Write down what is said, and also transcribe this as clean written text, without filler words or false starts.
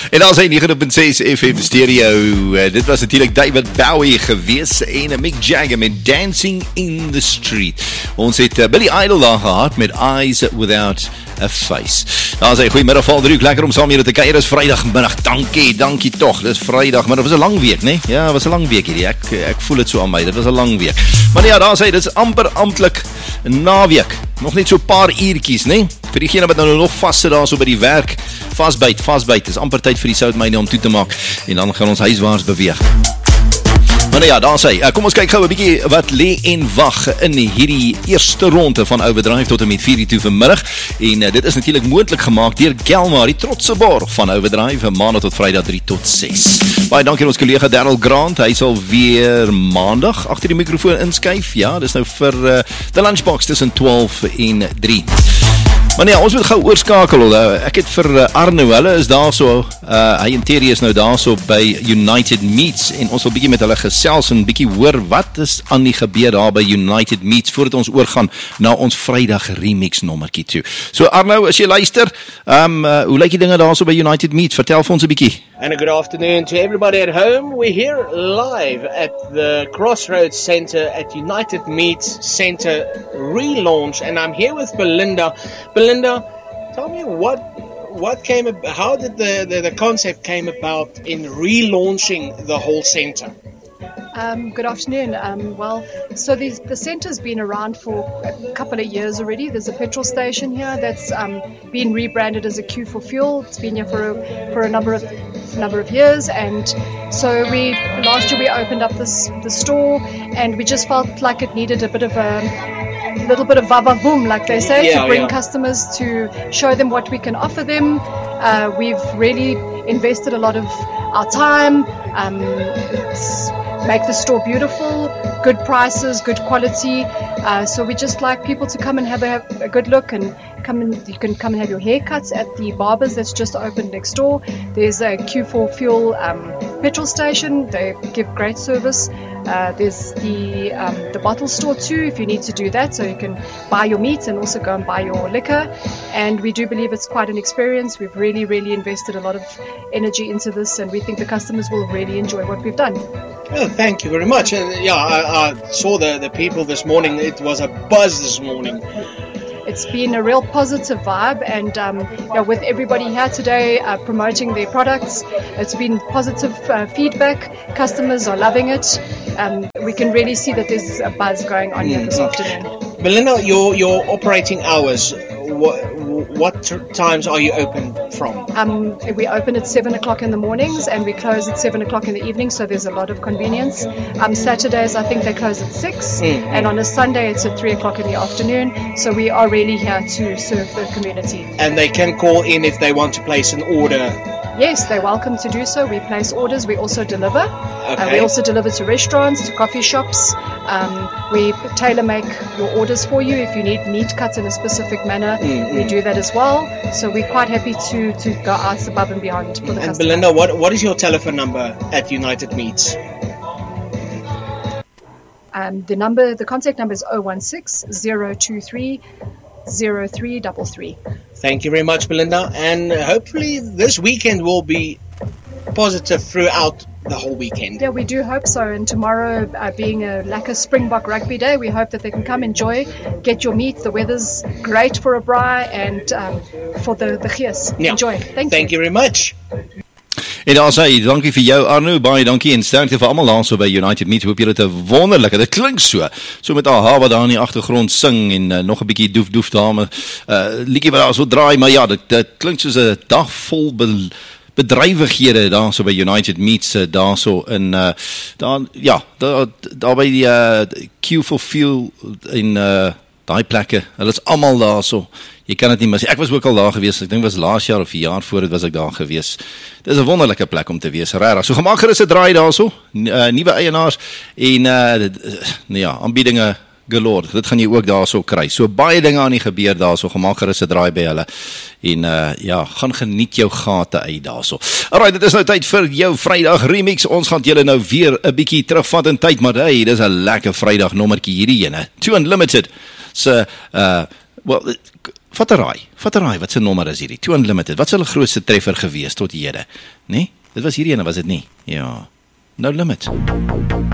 En dan sy 9.6 FM stereo. Dit was natuurlijk David Bowie gewees en Mick Jagger met Dancing in the Street. Ons het Billy Idol daar gehad met Eyes Without a Face. Dan sê, goeiemiddag Valdruk, lekker om saam hier te kuier. Dis Vrydagmiddag, dankie toch. Dis Vrydagmiddag, was 'n lang week, nee? Ja, was 'n lang week hierdie. Ek voel dit so aan my, dit was 'n lang week. Maar ja, dan sê, dit is amper amptelik naweek. Nog net so 'n paar uurtjies, nee? Vir diegene wat nou nog vassit daar so by die werk, vasbyt. Dis amper tyd vir die soutmyne om toe te maak en dan gaan ons huiswaarts beweeg. Maar nou ja, daar sê, kom ons kyk gou 'n bietjie wat lê en wag in hierdie eerste ronde van Overdrive tot en met 4 toe vanmiddag. En dit is natuurlik moontlik gemaak deur Gelmar, die trotse borg van Overdrive, maandag tot Vrydag 3 tot 6. Baie dankie aan ons kollega Darryl Grant, hy sal weer maandag agter die mikrofoon inskuif. Ja, dis nou vir die lunchbox tussen 12 en 3. Maar nee, ons moet gou oorskakel. Ek het vir Arno, hulle is daar so, hy en Terry is nou daar so by United Meats en ons wil bietjie met hulle gesels en bietjie hoor wat is aan die gebeur daar by United Meats voordat ons oorgaan na ons Vrydag remix nommertjie toe. So Arno, as jy luister, hoe lyk die dinge daar so by United Meats? Vertel vir ons 'n bietjie. And a good afternoon to everybody at home. We're here live at the Crossroads Centre at United Meats Centre relaunch, and I'm here with Belinda. Belinda, tell me how did the concept came about in relaunching the whole centre? Good afternoon. So the centre's been around for a couple of years already. There's a petrol station here that's been rebranded as a Q for Fuel. It's been here for a number of years, and so last year we opened up the store, and we just felt like it needed a little bit of va-va-voom, like they say, to bring customers, to show them what we can offer them. We've really invested a lot of our time. Make the store beautiful, good prices, good quality. So we just like people to come and have a good look, and you can come and have your haircuts at the barbers that's just opened next door. There's a Q4 Fuel petrol station. They give great service. There's the bottle store too, if you need to do that, so you can buy your meat and also go and buy your liquor. And we do believe it's quite an experience. We've really invested a lot of energy into this, and we think the customers will really enjoy what we've done. Oh, thank you very much. I saw the people this morning. It was a buzz this morning. It's been a real positive vibe, and with everybody here today promoting their products, it's been positive feedback. Customers are loving it. We can really see that there's a buzz going on here this afternoon. Belinda, your operating hours, what times are you open from? We open at 7 o'clock in the mornings, and we close at 7 o'clock in the evening, so there's a lot of convenience. Saturdays, I think they close at 6, and on a Sunday it's at 3 o'clock in the afternoon, so we are really here to serve the community. And they can call in if they want to place an order? Yes, they're welcome to do so. We place orders, we also deliver. Okay. We also deliver to restaurants, to coffee shops. We tailor-make your orders for you. If you need meat cuts in a specific manner, we do that as well. So we're quite happy to go out above and beyond for the customer. And Belinda, what is your telephone number at United Meats? The contact number is 016-023 0333. Thank you very much, Belinda, and hopefully this weekend will be positive throughout the whole weekend. Yeah, we do hope so, and tomorrow being a Lekker Springbok Rugby Day, we hope that they can come enjoy, get your meat. The weather's great for a braai and for the gees. Yeah. Enjoy. Thank you very much. En daar sê, dankie vir jou Arno, baie dankie en sterkte vir almal daar so by United Meat. Hoop julle het 'n wonderlike, dit klink so met haar wat daar in die agtergrond sing en nog 'n bietjie doef dame, liedjie wat daar so draai, maar ja, dit klink soos 'n dag vol bedrywighede daar so by United Meats, daar so in daar by die Q for Fuel in daai plekke. Hulle is almal daar so. Jy kan dit nie mis. Ek was ook al daar gewees. Ek dink was laas jaar of 'n jaar voor dit was ek daar gewees. Dit is 'n wonderlike plek om te wees, regtig. So gemaak gerus 'n draai daar so. Nuwe eienaars en aanbiedinge galore. Dit gaan jy ook daar so kry. So baie dinge aan die gebeur daar so. Gemaak gerus 'n draai by hulle. En gaan geniet jou gate uit daar so. Alright, dit is nou tyd vir jou Vrydag remix. Ons gaan julle nou weer 'n bietjie terugvat in tyd, maar hey, dis 'n lekker Vrydag nommertjie hierdie ene. 2 Unlimited. So Well, vat 'n raai, wat se nommer is hierdie? 2 Unlimited. Wat is hulle grootste treffer gewees tot hede? Nee? Dit was hierdie ene, was dit nie? Ja. No Limit.